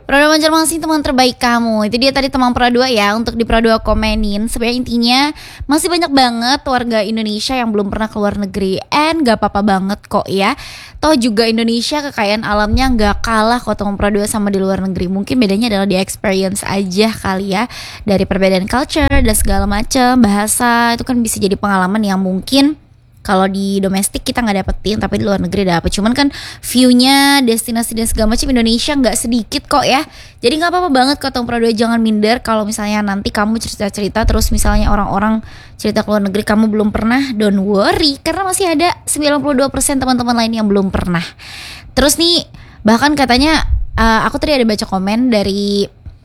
Pradua Banjarmasin teman terbaik kamu. Itu dia tadi teman Pradua ya. Untuk di Pradua komenin, sebenarnya intinya masih banyak banget warga Indonesia yang belum pernah keluar negeri. And gak apa-apa banget kok ya. Toh juga Indonesia kekayaan alamnya gak kalah kok teman Pradua sama di luar negeri. Mungkin bedanya adalah di experience aja kali ya. Dari perbedaan culture dan segala macam, bahasa itu kan bisa jadi pengalaman yang mungkin kalau di domestik kita nggak dapetin, tapi di luar negeri dapet. Cuman kan view-nya, destinasi dan segala macam Indonesia nggak sedikit kok ya. Jadi nggak apa-apa banget kok Tong Pradua, jangan minder kalau misalnya nanti kamu cerita-cerita terus misalnya orang-orang cerita ke luar negeri kamu belum pernah. Don't worry, karena masih ada 92% teman-teman lain yang belum pernah. Terus nih bahkan katanya aku tadi ada baca komen dari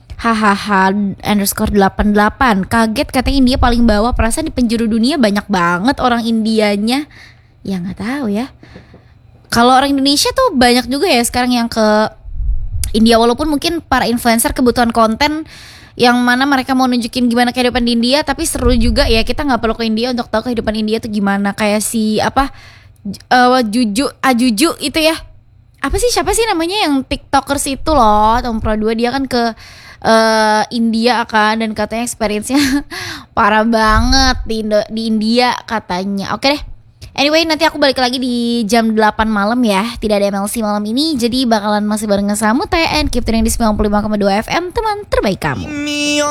_88 kaget katanya India paling bawah, perasaan di penjuru dunia banyak banget orang Indianya. Ya nggak tahu ya. Kalau orang Indonesia tuh banyak juga ya sekarang yang ke India, walaupun mungkin para influencer kebutuhan konten yang mana mereka mau nunjukin gimana kehidupan di India, tapi seru juga ya, kita nggak perlu ke India untuk tahu kehidupan India tuh gimana. Kayak si Juju itu ya, apa sih, siapa sih namanya yang tiktokers itu loh, Tom Pradua, dia kan ke India kan, dan katanya experience-nya parah banget di India katanya. Oke deh. Anyway, nanti aku balik lagi di jam 8 malam ya. Tidak ada MLC malam ini, jadi bakalan masih barengan sama TN Keep Tuning di 95,2 FM, teman terbaik kamu.